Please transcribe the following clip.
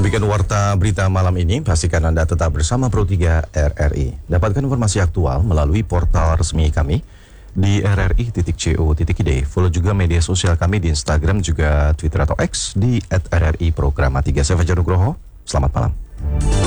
Demikian warta berita malam ini. Pastikan Anda tetap bersama Pro 3 RRI. Dapatkan informasi aktual melalui portal resmi kami di rri.co.id. Follow juga media sosial kami di Instagram juga Twitter atau X di @rri Programa 3. Saya Fajar Nugroho. Selamat malam.